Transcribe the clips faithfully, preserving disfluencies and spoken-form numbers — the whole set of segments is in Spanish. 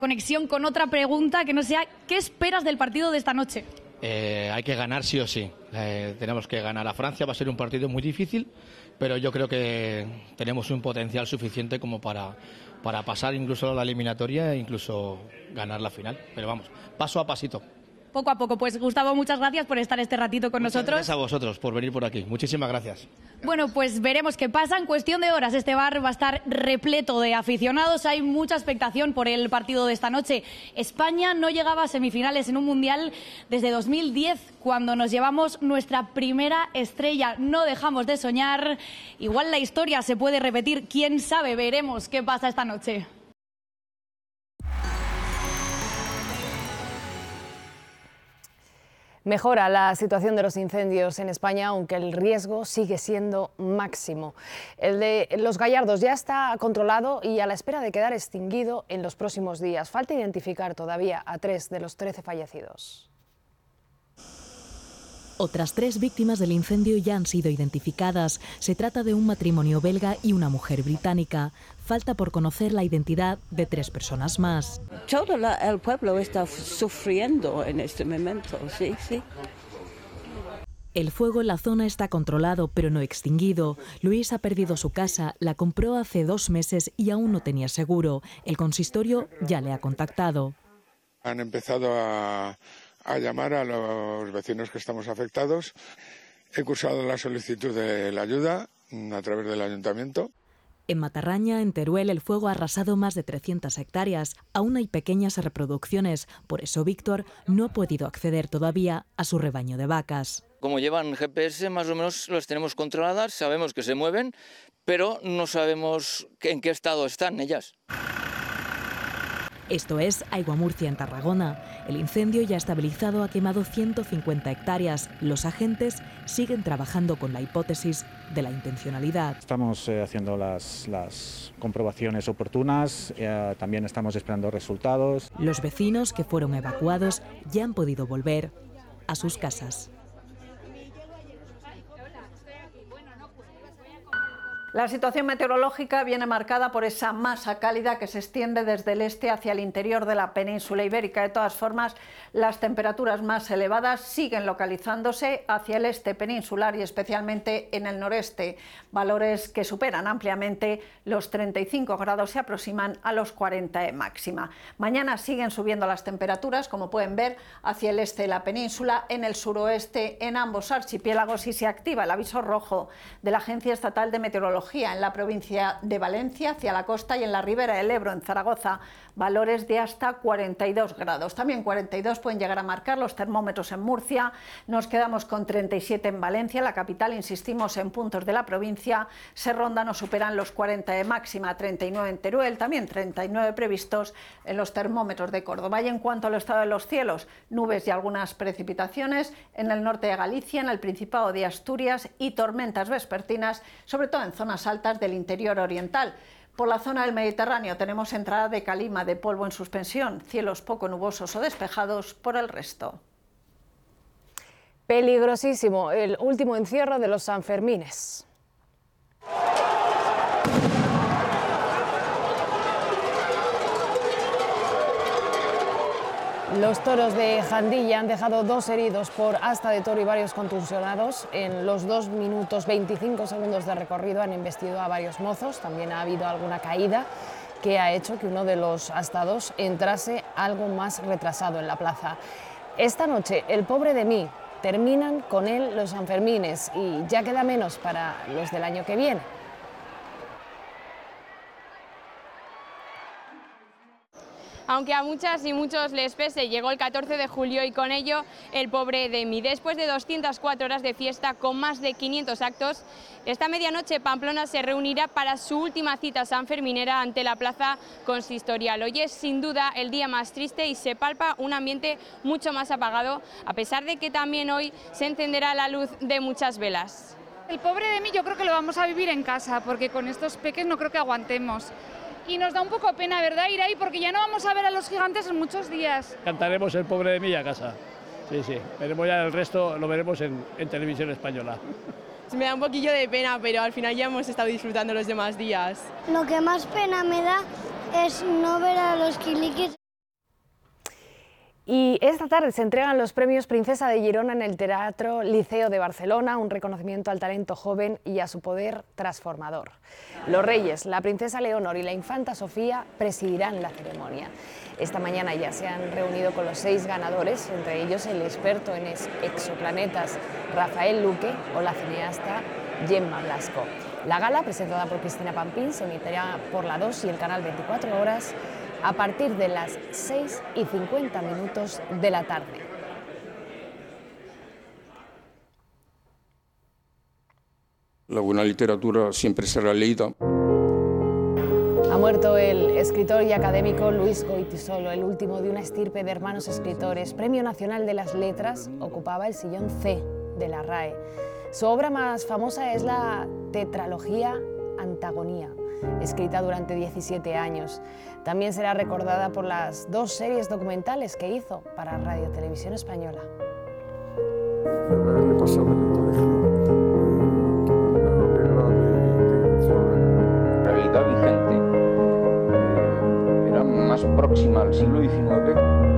Conexión con otra pregunta que no sea, ¿qué esperas del partido de esta noche? Eh, hay que ganar sí o sí. Eh, tenemos que ganar a Francia, va a ser un partido muy difícil, pero yo creo que tenemos un potencial suficiente como para, para pasar incluso la eliminatoria e incluso ganar la final. Pero vamos, paso a pasito. Poco a poco. Pues Gustavo, muchas gracias por estar este ratito con Muchas nosotros. Gracias a vosotros por venir por aquí. Muchísimas gracias. Bueno, pues veremos qué pasa. En cuestión de horas este bar va a estar repleto de aficionados. Hay mucha expectación por el partido de esta noche. España no llegaba a semifinales en un mundial desde dos mil diez, cuando nos llevamos nuestra primera estrella. No dejamos de soñar. Igual la historia se puede repetir. Quién sabe, veremos qué pasa esta noche. Mejora la situación de los incendios en España, aunque el riesgo sigue siendo máximo. El de Los Gallardos ya está controlado y a la espera de quedar extinguido en los próximos días. Falta identificar todavía a tres de los trece fallecidos. Otras tres víctimas del incendio ya han sido identificadas. Se trata de un matrimonio belga y una mujer británica. Falta por conocer la identidad de tres personas más. Todo la, el pueblo está sufriendo en este momento, sí, sí. El fuego en la zona está controlado, pero no extinguido. Luis ha perdido su casa, la compró hace dos meses y aún no tenía seguro. El consistorio ya le ha contactado. Han empezado a... a llamar a los vecinos que estamos afectados. He cursado la solicitud de la ayuda a través del ayuntamiento. En Matarraña, en Teruel, el fuego ha arrasado más de trescientas hectáreas. Aún hay pequeñas reproducciones, por eso Víctor no ha podido acceder todavía a su rebaño de vacas. Como llevan G P S, más o menos las tenemos controladas, sabemos que se mueven, pero no sabemos en qué estado están ellas. Esto es Aigua Murcia, en Tarragona. El incendio ya estabilizado ha quemado ciento cincuenta hectáreas. Los agentes siguen trabajando con la hipótesis de la intencionalidad. Estamos eh, haciendo las, las comprobaciones oportunas, eh, también estamos esperando resultados. Los vecinos que fueron evacuados ya han podido volver a sus casas. La situación meteorológica viene marcada por esa masa cálida que se extiende desde el este hacia el interior de la península ibérica. De todas formas, las temperaturas más elevadas siguen localizándose hacia el este peninsular y especialmente en el noreste. Valores que superan ampliamente los treinta y cinco grados, se aproximan a los cuarenta de máxima. Mañana siguen subiendo las temperaturas, como pueden ver, hacia el este de la península, en el suroeste, en ambos archipiélagos, y se activa el aviso rojo de la Agencia Estatal de Meteorología en la provincia de Valencia, hacia la costa, y en la ribera del Ebro, en Zaragoza, valores de hasta cuarenta y dos grados. También cuarenta y dos pueden llegar a marcar los termómetros en Murcia. Nos quedamos con treinta y siete en Valencia, la capital, insistimos, en puntos de la provincia se rondan o superan los cuarenta de máxima, treinta y nueve en Teruel, también treinta y nueve previstos en los termómetros de Córdoba. Y en cuanto al estado de los cielos, nubes y algunas precipitaciones en el norte de Galicia, en el Principado de Asturias, y tormentas vespertinas, sobre todo en zonas altas del interior oriental. Por la zona del Mediterráneo tenemos entrada de calima, de polvo en suspensión, cielos poco nubosos o despejados por el resto. Peligrosísimo el último encierro de los Sanfermines. Los toros de Jandilla han dejado dos heridos por asta de toro y varios contusionados. En los dos minutos veinticinco segundos de recorrido han embestido a varios mozos. También ha habido alguna caída que ha hecho que uno de los astados entrase algo más retrasado en la plaza. Esta noche, el pobre de mí, terminan con él los Sanfermines y ya queda menos para los del año que viene. Aunque a muchas y muchos les pese, llegó el catorce de julio y con ello el pobre de mí. Después de doscientas cuatro horas de fiesta con más de quinientos actos, esta medianoche Pamplona se reunirá para su última cita sanferminera ante la plaza consistorial. Hoy es sin duda el día más triste y se palpa un ambiente mucho más apagado, a pesar de que también hoy se encenderá la luz de muchas velas. El pobre de mí yo creo que lo vamos a vivir en casa, porque con estos peques no creo que aguantemos. Y nos da un poco pena, ¿verdad?, ir ahí, porque ya no vamos a ver a los gigantes en muchos días. Cantaremos el pobre de mí a casa. Sí, sí. Veremos ya el resto, lo veremos en, en televisión española. Me da un poquillo de pena, pero al final ya hemos estado disfrutando los demás días. Lo que más pena me da es no ver a los kiliquis. Y esta tarde se entregan los premios Princesa de Girona en el Teatro Liceo de Barcelona, un reconocimiento al talento joven y a su poder transformador. Los reyes, la princesa Leonor y la infanta Sofía presidirán la ceremonia. Esta mañana ya se han reunido con los seis ganadores, entre ellos el experto en exoplanetas Rafael Luque o la cineasta Gemma Blasco. La gala, presentada por Cristina Pampín, se emitirá por la dos y el canal veinticuatro horas a partir de las seis y cincuenta minutos de la tarde. La buena literatura siempre será leída. Ha muerto el escritor y académico Luis Goytisolo, el último de una estirpe de hermanos escritores. Premio Nacional de las Letras, ocupaba el sillón C de la R A E. Su obra más famosa es la tetralogía Antagonía, escrita durante diecisiete años. También será recordada por las dos series documentales que hizo para Radio Televisión Española. La realidad vigente eh, era más próxima al siglo diecinueve.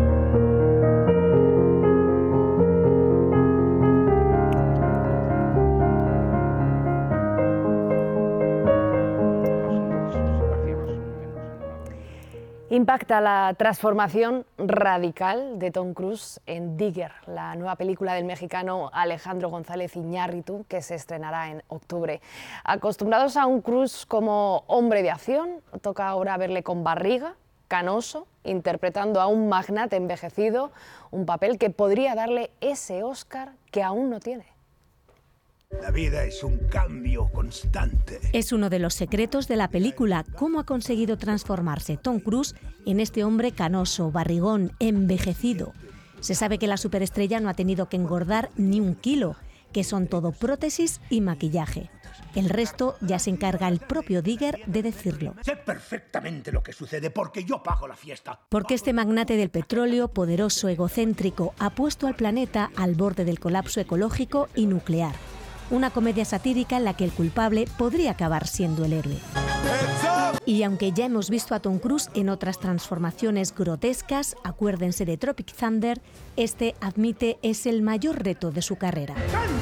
Impacta la transformación radical de Tom Cruise en Digger, la nueva película del mexicano Alejandro González Iñárritu, que se estrenará en octubre. Acostumbrados a un Cruise como hombre de acción, toca ahora verle con barriga, canoso, interpretando a un magnate envejecido, un papel que podría darle ese Oscar que aún no tiene. La vida es un cambio constante. Es uno de los secretos de la película, cómo ha conseguido transformarse Tom Cruise en este hombre canoso, barrigón, envejecido. Se sabe que la superestrella no ha tenido que engordar ni un kilo, que son todo prótesis y maquillaje. El resto ya se encarga el propio Digger de decirlo. Sé perfectamente lo que sucede porque yo pago la fiesta. Porque este magnate del petróleo, poderoso, egocéntrico, ha puesto al planeta al borde del colapso ecológico y nuclear. Una comedia satírica en la que el culpable podría acabar siendo el héroe. Y aunque ya hemos visto a Tom Cruise en otras transformaciones grotescas, acuérdense de Tropic Thunder, este admite es el mayor reto de su carrera.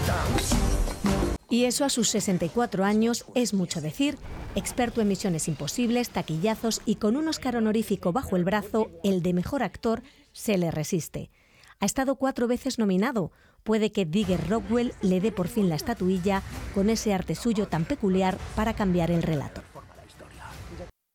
Y eso a sus sesenta y cuatro años es mucho decir. Experto en Misiones Imposibles, taquillazos y con un Oscar honorífico bajo el brazo, el de mejor actor se le resiste. Ha estado cuatro veces nominado. Puede que Digger Rockwell le dé por fin la estatuilla con ese arte suyo tan peculiar para cambiar el relato.